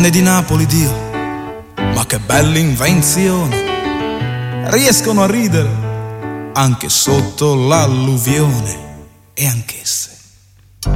donne di Napoli, Dio, ma che bella invenzione, riescono a ridere anche sotto l'alluvione, e anch'esse